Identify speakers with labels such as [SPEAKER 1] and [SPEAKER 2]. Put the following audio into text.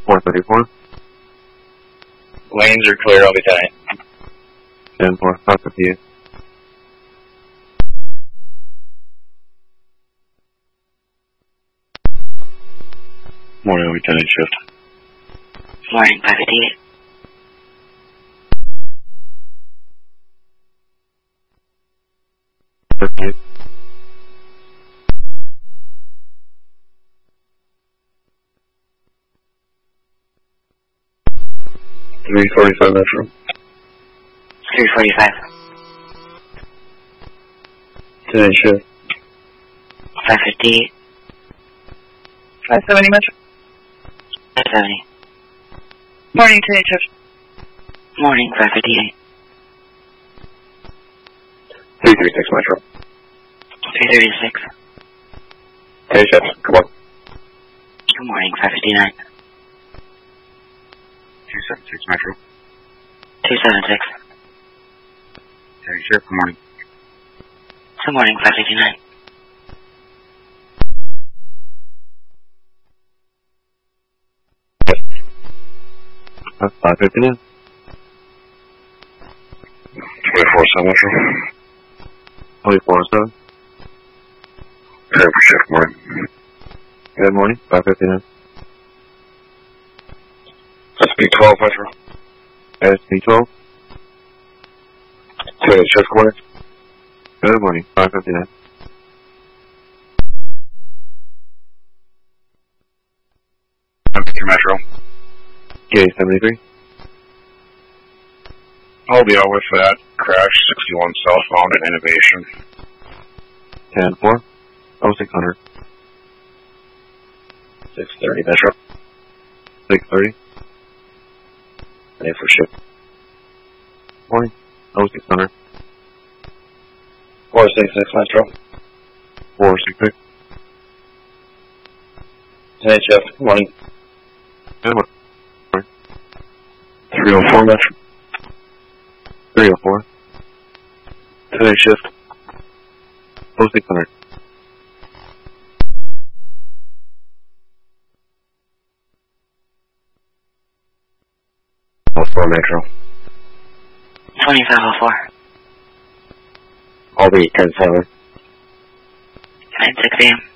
[SPEAKER 1] 434.
[SPEAKER 2] Lanes are clear, I'll be tight.
[SPEAKER 1] 10-4, 558.
[SPEAKER 2] Morning, I'll be 10 shift.
[SPEAKER 3] Morning, 558.
[SPEAKER 1] Perfect.
[SPEAKER 2] $345 Metro.
[SPEAKER 3] 345.
[SPEAKER 2] 10 shift.
[SPEAKER 3] 558.
[SPEAKER 4] 570 Metro.
[SPEAKER 3] 570.
[SPEAKER 4] Morning, 10 shift.
[SPEAKER 3] Morning, 558.
[SPEAKER 2] 336 Metro.
[SPEAKER 3] 336.
[SPEAKER 2] 10 shift, come on.
[SPEAKER 3] Good morning, 559.
[SPEAKER 2] 276 Metro.
[SPEAKER 3] 276.
[SPEAKER 2] 10 shift, good morning.
[SPEAKER 3] Good morning, 559.
[SPEAKER 1] That's 559.
[SPEAKER 2] 24-7 Metro.
[SPEAKER 1] 24-7.
[SPEAKER 2] 10 shift, morning.
[SPEAKER 1] Good morning, 559.
[SPEAKER 2] SP12 Metro.
[SPEAKER 1] SP12.
[SPEAKER 2] 10 shift, good morning.
[SPEAKER 1] Good morning, 559.
[SPEAKER 2] Metro.
[SPEAKER 1] K73.
[SPEAKER 2] I'll be out with that. Crash 61 southbound at Innovation.
[SPEAKER 1] 10-4. 0600.
[SPEAKER 2] 630 Metro.
[SPEAKER 1] 630.
[SPEAKER 2] Ready for ship.
[SPEAKER 1] Morning. 0600.
[SPEAKER 2] 466 Metro.
[SPEAKER 1] 466.
[SPEAKER 2] 10 shift, good morning.
[SPEAKER 1] Good morning.
[SPEAKER 2] 304 Metro.
[SPEAKER 1] 304.
[SPEAKER 2] 10 shift.
[SPEAKER 1] 0600.
[SPEAKER 2] 4 Metro.
[SPEAKER 3] 2504.
[SPEAKER 2] I'll be 10-7.
[SPEAKER 3] 9 6 a.m.